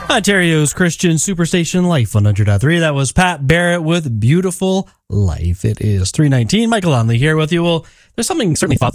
Ontario's Christian Superstation Life 100.3. That was Pat Barrett with Beautiful Life. It is 3:19. Michael Onley here with you. Well, there's something certainly thoughtful